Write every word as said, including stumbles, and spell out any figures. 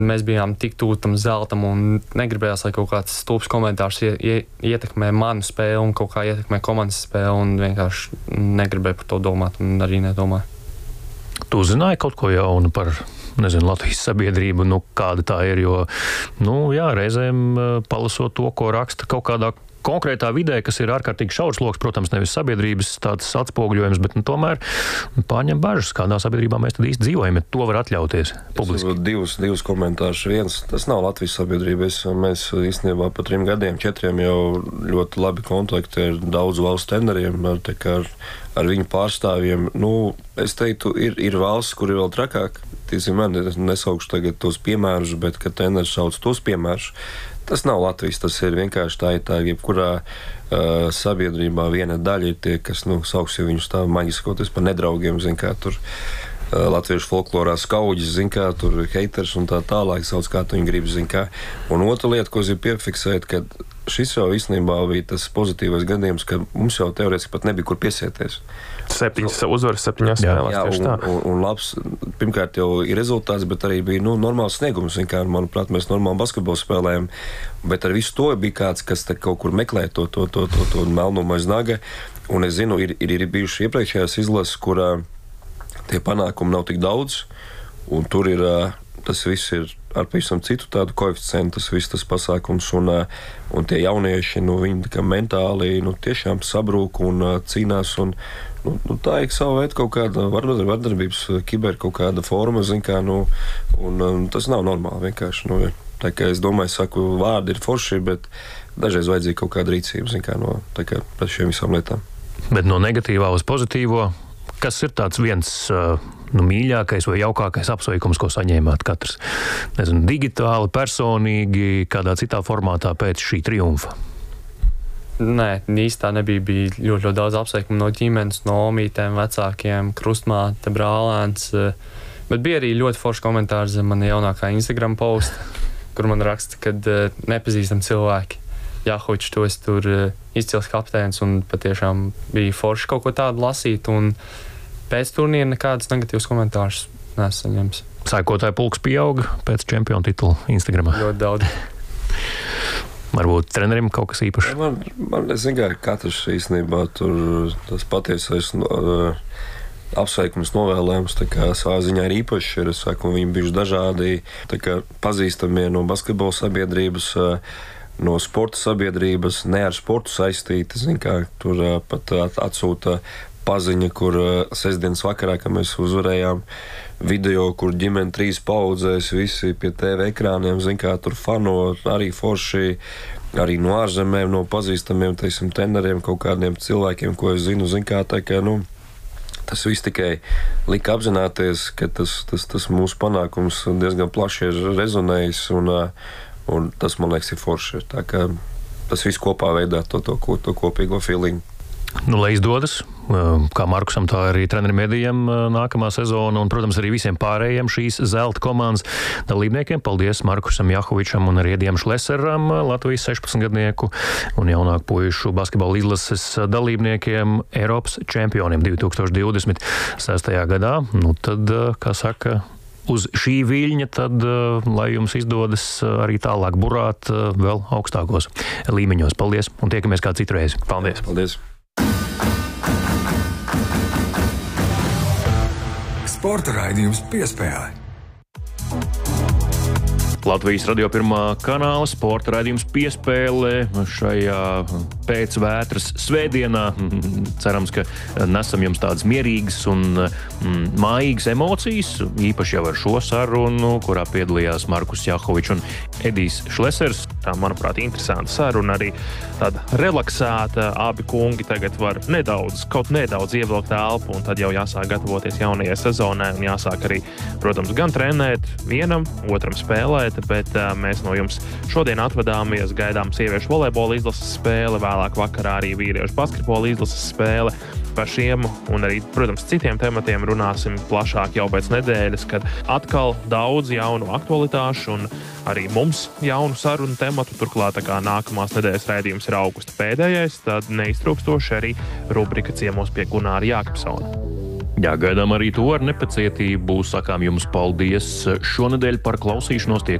Mēs bijām tik tuvu tam zeltam un negribējās, lai kaut kāds stulbs komentārs ietekmē manu spēli un kaut kā ietekmē komandas spēli un vienkārši negribēju par to domāt un arī nedomāju. Tu uzzināji kaut ko jaunu par, nezinu, Latvijas sabiedrību, nu kāda tā ir, jo, nu jā, reizēm palasot to, ko raksta kaut kādā konkrētā vidē, kas ir ārkārtīgi šaurs loks, protams, nevis sabiedrības tāds atspoguļojums, bet nu, tomēr pārņem bažas, kādā sabiedrībā mēs tad īsti dzīvojam, ja to var atļauties publiski. Divus, divus komentārus. Viens, tas nav Latvijas sabiedrība. Es, mēs īstenībā pa trim gadiem, četriem jau ļoti labi kontakti ar daudzu valstu treneriem, ar, ar, ar viņu pārstāvjiem. Nu, es teiktu, ir, ir valsts, kur ir vēl trakāk. Tīsim, man nesaukšu tagad tos piemērus, bet, kad treneris sauc tos piemērus, tas nav Latvijas, tas ir vienkārši tā, ir tā, jebkurā uh, sabiedrībā viena daļa ir tie, kas, nu, sauksim viņus tā maģiskoties par nedraugiem, zin kā tur uh, latviešu folklorā skauģis, zin kā tur heiters un tā tālāk sauc, kā tu viņu gribi, zin kā. Un otra lieta, ko es gribu piefiksēt, ka šis jau īstenībā bija tas pozitīvais gadījums, ka mums jau teorētiski pat nebija kur piesieties. Septiņas uzvaras, septiņās spēlēs. Jā, un, un, un labs, pirmkārt jau ir rezultāts, bet arī bija, nu, normāls sniegums. Kā, manuprāt, mēs normāli basketbolu spēlējam, bet ar visu to bija kāds, kas te kaut kur meklē to, to, to, to, to melnumu aiz naga. Un es zinu, ir, ir, ir bijuši iepriekšējās izlases, kurā tie panākumi nav tik daudz, un tur ir, tas viss ir ar pavisam citu tādu koeficientu, tas viss tas pasākums, un, un tie jaunieši, nu, viņi kā mentāli, nu, tiešām sabrūk un cīnās, un Nu, nu, tā ir savu veidu kaut kāda vardarbības kiber kaut kāda forma, zin kā, nu, un, un tas nav normāli vienkārši. Nu, tā kā es domāju, saku, vārdi ir forši, bet dažreiz vajadzīga kaut kāda rīcība, zin kā, no tā kā pēc šiem visām lietām. Bet no negatīvā uz pozitīvo, kas ir tāds viens nu, mīļākais vai jaukākais apsveikums, ko saņēmāt katrs? Nezinu, digitāli, personīgi, kādā citā formātā pēc šī triumfa? Nē, īstā nebija. Bija ļoti, ļoti daudz apsveikumu no ģimenes, no omītēm, vecākiem, krustmāte, brālēns. Bet bija arī ļoti forši komentāri zem mana jaunākā Instagram posta, kur man raksta, kad nepazīstam cilvēki. Jahovičs, tu esi tur izcils kapteinis, un patiešām bija forši kaut ko tādu lasīt. Un pēc turnīra nekādas negatīvas komentārus neesmu saņēmis. Sēkotāju pulks pieauga pēc čempionu titula Instagramā? Ļoti daudz. Varbūt trenerim kaut kas īpašs? Man, man es zinu, ka katrs īstenībā tur tas patiesais uh, apsveikums novēlējums, tā kā savā ziņā ir īpašs. Ir, es saku, viņi bijuši dažādi, tā kā pazīstamie no basketbola sabiedrības, uh, no sporta sabiedrības, ne ar sportu saistīti, zin kā, tur uh, pat atsūta paziņa, kur uh, sestdienas vakarā, kad mēs uzvarējām video, kur ģimene trīs paudzēs, visi pie T V ekrāniem, zin kā, tur fano, arī forši, arī no ārzemēm, no pazīstamiem, teiksim, treneriem, kaut kādiem cilvēkiem, ko es zinu, zin kā, tā kā, nu, tas viss tikai lika apzināties, ka tas, tas, tas mūsu panākums diezgan plaši ir rezonējis, un, un tas, man liekas, ir forši. Tā kā tas viss kopā veidā to, to, to kopīgo feelingu. Nu, lai izdodas, kā Markusam, tā arī trenerim Edijam nākamā sezona un, protams, arī visiem pārējiem šīs zelta komandas dalībniekiem. Paldies Markusam Jahovičam un arī Edijam Šleseram, Latvijas sešpadsmitgadnieku un jaunāku puišu basketbola izlases dalībniekiem, Eiropas čempioniem divi tūkstoši divdesmit sestajā gadā. Nu, tad, kā saka, uz šī viļņa, tad, lai jums izdodas arī tālāk burāt vēl augstākos līmeņos. Paldies un tiekamies kā citreiz. Paldies! Paldies! Sporta raidījums Piespēle. Latvijas radio pirmā kanāla sporta raidījums Piespēle šajā pēcvētras svētdienā. Cerams, ka nesam jums tādas mierīgas un mm, mājīgas emocijas, īpaši jau ar šo sarunu, kurā piedalījās Markus Jahovičs un Edijs Šlesers. Tā, manuprāt, interesanta saruna, arī tāda relaksēta. Abi kungi tagad var nedaudz, kaut nedaudz ievilkt elpu, un tad jau jāsāk gatavoties jaunajai sezonai, un jāsāk arī, protams, gan trenēt vienam, otram spēlēt, bet uh, mēs no jums šodien atvadāmies, gaidām sieviešu volejbola izlases spēle, vēlāk vakarā arī vīriešu basketbola izlases spēle. Par šiem un arī, protams, citiem tematiem runāsim plašāk jau pēc nedēļas, kad atkal daudz jaunu aktualitāšu un arī mums jaunu sarunu tematu. Turklāt, tā kā nākamās nedēļas raidījums ir augusta pēdējais, tad neiztrūkstoši arī rubrika ciemos pie Gunāra Jākapsona. Jā, gaidām arī to ar nepacietību. Sakām jums paldies šonedēļ par klausīšanos.